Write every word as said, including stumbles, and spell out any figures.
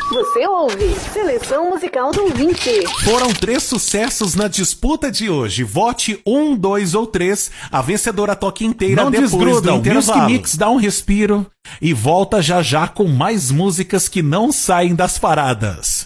Você ouve Seleção Musical do Ouvinte. Foram três sucessos na disputa de hoje. Vote um, dois ou três. A vencedora toca inteira Não depois desgrudam. do intervalo. Music Mix dá um respiro e volta já já com mais músicas que não saem das paradas.